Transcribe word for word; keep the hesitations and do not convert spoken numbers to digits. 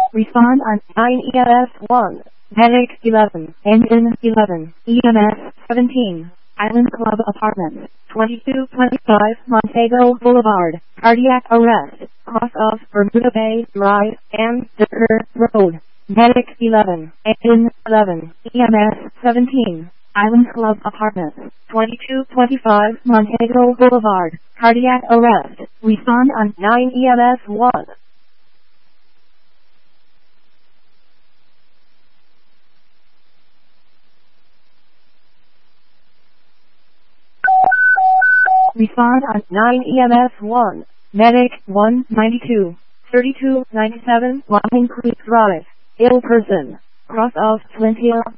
Respond on nine E M S one. Medic eleven. Engine eleven. E M S seventeen. Island Club Apartments. twenty-two twenty-five Montego Boulevard. Cardiac arrest. Cross of Bermuda Bay Drive and Decker Road. Medic eleven. Engine eleven. E M S seventeen. Island Club Apartments. twenty-two twenty-five Montego Boulevard. Cardiac arrest. Respond on nine E M S one. Respond on nine E M S one. Medic one ninety-two. thirty-two ninety-seven Line Creek Drive. Ill person. Cross of Flintia